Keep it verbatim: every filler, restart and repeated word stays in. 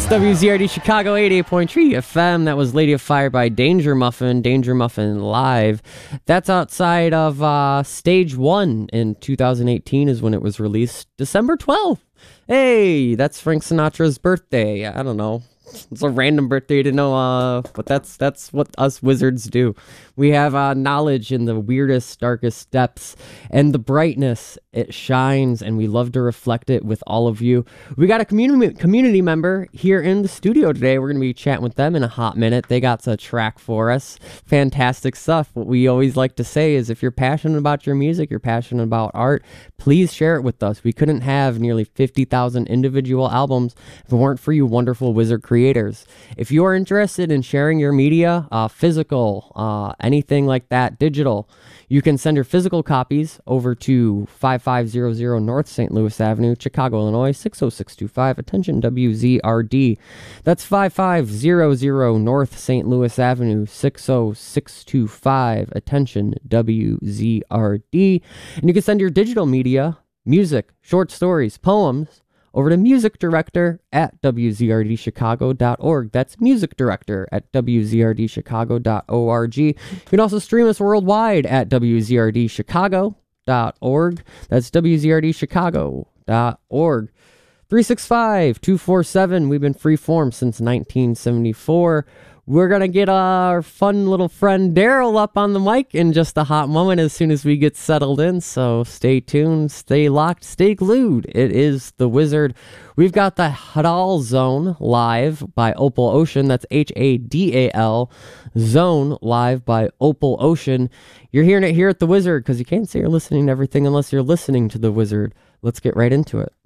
W Z R D Chicago eighty-eight point three F M. That was Lady of Fire by Danger Muffin. Danger Muffin live. That's outside of uh, Stage one in two thousand eighteen is when it was released. December twelfth. Hey, that's Frank Sinatra's birthday. I don't know. It's a random birthday to know, uh, but that's that's what us wizards do. We have uh, knowledge in the weirdest, darkest depths, and the brightness, it shines, and we love to reflect it with all of you. We got a community community member here in the studio today. We're going to be chatting with them in a hot minute. They got a track for us. Fantastic stuff. What we always like to say is if you're passionate about your music, you're passionate about art, please share it with us. We couldn't have nearly fifty thousand individual albums if it weren't for you wonderful wizard creators. If you are interested in sharing your media, uh, physical, uh, anything like that, digital, you can send your physical copies over to five five zero zero North Saint Louis Avenue, Chicago, Illinois, six oh six two five. Attention W Z R D. That's five five zero zero North Saint Louis Avenue, six oh six two five. Attention W Z R D. And you can send your digital media, music, short stories, poems, over to music director at W Z R D chicago dot org. That's music director at W Z R D chicago dot org. You can also stream us worldwide at W Z R D chicago dot org. That's W Z R D chicago dot org. three six five, two four seven. We've been freeform since nineteen seventy-four. We're going to get our fun little friend Daryl up on the mic in just a hot moment as soon as we get settled in. So stay tuned, stay locked, stay glued. It is The Wizard. We've got the Hadal Zone live by Opal Ocean. That's H A D A L Zone live by Opal Ocean. You're hearing it here at The Wizard because you can't say you're listening to everything unless you're listening to The Wizard. Let's get right into it.